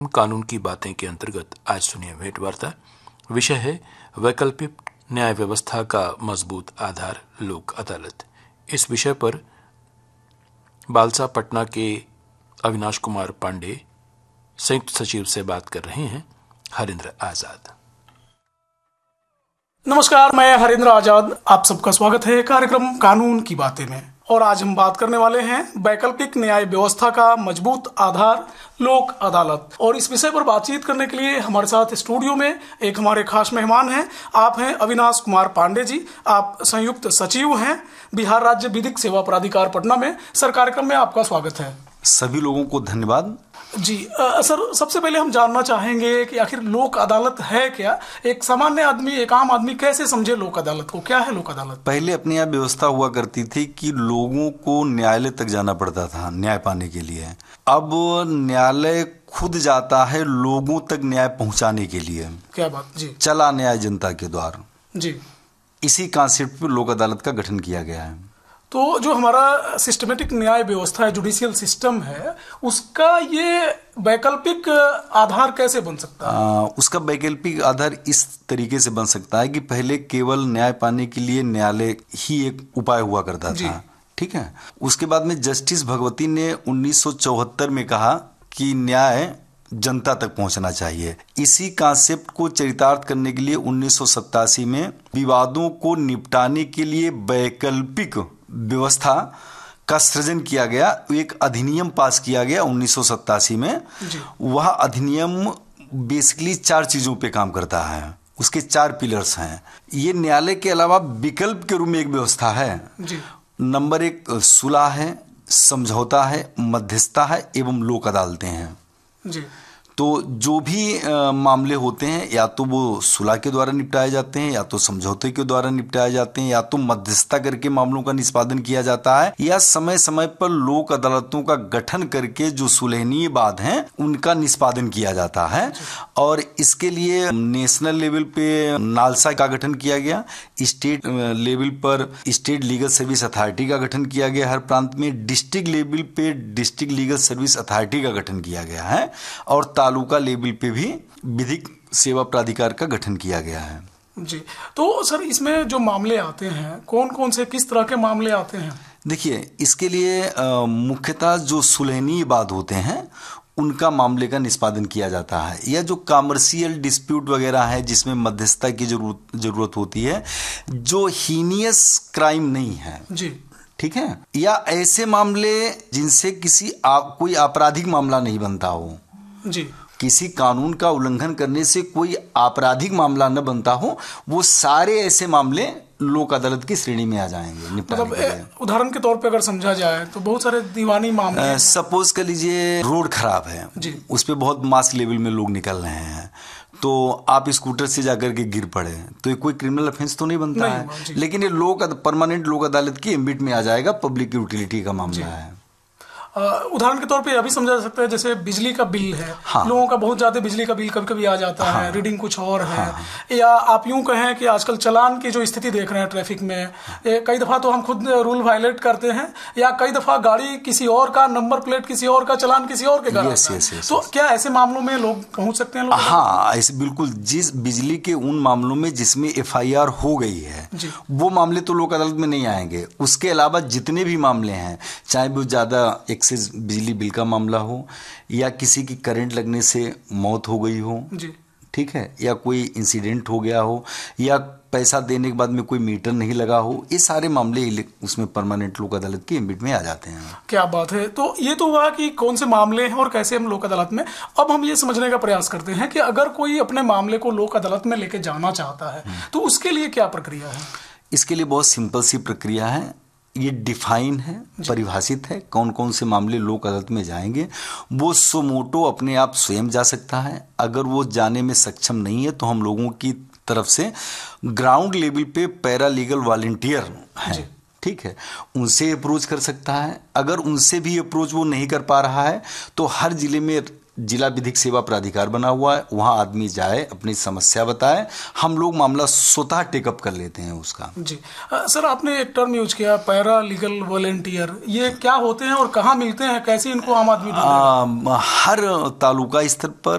कानून की बातें के अंतर्गत आज सुनिए भेंट वार्ता। विषय है वैकल्पिक न्याय व्यवस्था का मजबूत आधार लोक अदालत। इस विषय पर बालसा पटना के अविनाश कुमार पांडे संयुक्त सचिव से बात कर रहे हैं हरिंद्र आजाद। नमस्कार, मैं हरिंद्र आजाद, आप सबका स्वागत है कार्यक्रम कानून की बातें में। और आज हम बात करने वाले हैं वैकल्पिक न्याय व्यवस्था का मजबूत आधार लोक अदालत। और इस विषय पर बातचीत करने के लिए हमारे साथ स्टूडियो में एक हमारे खास मेहमान हैं। आप हैं अविनाश कुमार पांडे जी, आप संयुक्त सचिव हैं बिहार राज्य विधिक सेवा प्राधिकार पटना में। सर, कार्यक्रम में आपका स्वागत है। सभी लोगों को धन्यवाद जी। सर, सबसे पहले हम जानना चाहेंगे कि आखिर लोक अदालत है क्या? एक सामान्य आदमी, एक आम आदमी कैसे समझे लोक अदालत को? क्या है लोक अदालत? पहले अपने यहाँ व्यवस्था हुआ करती थी कि लोगों को न्यायालय तक जाना पड़ता था न्याय पाने के लिए। अब न्यायालय खुद जाता है लोगों तक न्याय पहुंचाने के लिए। क्या बात जी। चला न्याय जनता के द्वार जी। इसी कॉन्सेप्ट पर लोक अदालत का गठन किया गया है। तो जो हमारा सिस्टमेटिक न्याय व्यवस्था है, जुडिशियल सिस्टम है, उसका ये वैकल्पिक आधार कैसे बन सकता है? उसका वैकल्पिक आधार इस तरीके से बन सकता है कि पहले केवल न्याय पाने के लिए न्यायालय ही एक उपाय हुआ करता था, ठीक है। उसके बाद में जस्टिस भगवती ने 1974 में कहा कि न्याय जनता तक पहुंचना चाहिए। इसी कॉन्सेप्ट को चरितार्थ करने के लिए 1987 में विवादों को निपटाने के लिए वैकल्पिक व्यवस्था का सृजन किया गया। एक अधिनियम पास किया गया 1987 में। वह अधिनियम बेसिकली 4 चीजों पे काम करता है। उसके 4 पिलर्स हैं। ये न्यायालय के अलावा विकल्प के रूप में एक व्यवस्था है। नंबर 1 सुलह है, समझौता है, मध्यस्थता है एवं लोक अदालतें हैं जी। तो जो भी मामले होते हैं या तो वो सुलह के द्वारा निपटाए जाते हैं, या तो समझौते के द्वारा निपटाए जाते हैं, या तो मध्यस्थता करके मामलों का निष्पादन किया जाता है, या समय समय पर लोक अदालतों का गठन करके जो सुलहनीय वाद हैं उनका निष्पादन किया जाता है। और इसके लिए नेशनल लेवल पे नालसा का गठन किया गया, स्टेट लेवल पर स्टेट लीगल सर्विस अथॉरिटी का गठन किया गया, हर प्रांत में डिस्ट्रिक्ट लेवल पे डिस्ट्रिक्ट लीगल सर्विस अथॉरिटी का गठन किया गया है, और तालुका लेवल पे भी विधिक सेवा प्राधिकार का गठन किया गया है जी। तो सर, इसमें जो मामले आते हैं, कौन कौन से, किस तरह के मामले आते हैं? देखिए, इसके लिए मुख्यतः जो सुलहनीय वाद होते हैं उनका मामले का निष्पादन किया जाता है, या जो कमर्शियल डिस्प्यूट वगैरह है जिसमें मध्यस्थता की जरूरत होती है, जो हीनियस क्राइम नहीं है जी, ठीक है, या ऐसे मामले जिनसे कोई आपराधिक मामला नहीं बनता हो जी, किसी कानून का उल्लंघन करने से कोई आपराधिक मामला न बनता हो, वो सारे ऐसे मामले लोक अदालत की श्रेणी में आ जाएंगे निपटाने के लिए। उदाहरण के तौर पे अगर समझा जाए तो बहुत सारे दीवानी मामले, सपोज कर लीजिए रोड खराब है जी, उस पे बहुत मास लेवल में लोग निकल रहे हैं, तो आप स्कूटर से जाकर के गिर पड़े तो ये कोई क्रिमिनल ऑफेंस तो नहीं बनता है, लेकिन ये परमानेंट लोक अदालत की एम्बिट में आ जाएगा, पब्लिक यूटिलिटी का मामला है। उदाहरण के तौर पे अभी समझा जा सकता है, जैसे बिजली का बिल है, लोगों का बहुत ज्यादा बिजली का बिल कभी कभी आ जाता है, रीडिंग कुछ और है, या आप यूं कहें कि आजकल चालान की जो स्थिति देख रहे हैं ट्रैफिक में, कई दफा तो हम खुद रूल वायलेट करते हैं, या कई दफा गाड़ी किसी और का, नंबर प्लेट किसी और का, चालान किसी और के घर। तो क्या ऐसे मामलों में लोग पहुंच सकते हैं? हाँ, ऐसे बिल्कुल। जिस बिजली के उन मामलों में जिसमें FIR हो गई है वो मामले तो लोक अदालत में नहीं आएंगे। उसके अलावा जितने भी मामले हैं, चाहे वो ज्यादा बिजली बिल का मामला हो, या किसी की करंट लगने से मौत हो गई हो जी, ठीक है, या कोई इंसिडेंट हो गया हो, या पैसा देने के बाद में कोई मीटर नहीं लगा हो, ये सारे मामले उसमें परमानेंट लोक अदालत की एम्बिट में आ जाते हैं। क्या बात है। तो ये तो हुआ कि कौन से मामले हैं और कैसे हम लोक अदालत में। अब हम ये समझने का प्रयास करते हैं कि अगर कोई अपने मामले को लोक अदालत में लेके जाना चाहता है तो उसके लिए क्या प्रक्रिया है? इसके लिए बहुत सिंपल सी प्रक्रिया है। ये डिफाइन है, परिभाषित है, कौन कौन से मामले लोक अदालत में जाएंगे। वो सुमोटो अपने आप स्वयं जा सकता है। अगर वो जाने में सक्षम नहीं है तो हम लोगों की तरफ से ग्राउंड लेवल पे पैरा लीगल वॉलंटियर है, ठीक है, उनसे अप्रोच कर सकता है। अगर उनसे भी अप्रोच वो नहीं कर पा रहा है तो हर जिले में जिला विधिक सेवा प्राधिकार बना हुआ है, वहां आदमी जाए, अपनी समस्या बताए, हम लोग मामला स्वतः टेकअप कर लेते हैं उसका। जी सर, आपने एक टर्म यूज किया पैरा लीगल वॉलेंटियर, ये क्या होते हैं और कहाँ मिलते हैं, कैसे इनको आम आदमी ढूंढेगा? हर तालुका स्तर पर